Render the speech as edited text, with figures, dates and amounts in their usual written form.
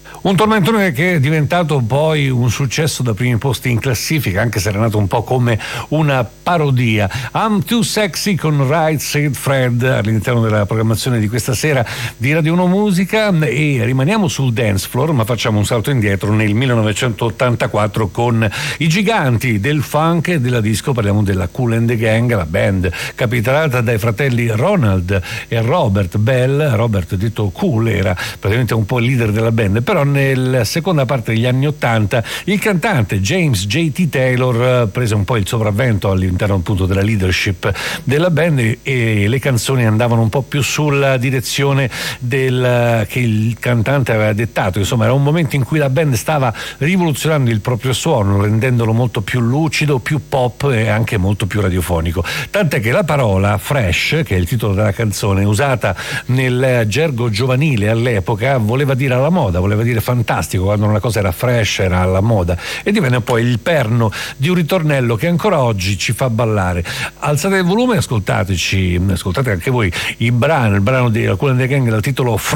Un tormentone che è diventato poi un successo da primi posti in classifica, anche se era nato un po' come una parodia. I'm Too Sexy con Right Said Fred all'interno della programmazione di questa sera di Radio 1 Musica, e rimaniamo sul dance floor, ma facciamo un salto indietro nel 1984 con i giganti del funk e della disco. Parliamo della Kool and the Gang, la band capitalata dai fratelli Ronald e Robert Bell. Robert, detto Cool, era praticamente un po' il leader della band, però nella seconda parte degli anni '80 il cantante James J.T. Taylor prese un po' il sopravvento all'interno appunto della leadership della band, e le canzoni andavano un po' più sulla direzione che il cantante aveva dettato. Insomma, era un momento in cui la band stava rivoluzionando il proprio suono, rendendolo molto più lucido, più pop e anche molto più radiofonico, tant'è che la parola fresh, che è il titolo della canzone, usata nel gergo giovanile all'epoca, voleva dire alla moda, voleva dire fantastico. Quando una cosa era fresh era alla moda, e divenne poi il perno di un ritornello che ancora oggi ci fa ballare. Alzate il volume, ascoltate anche voi il brano di Kool and the Gang dal titolo Fresh.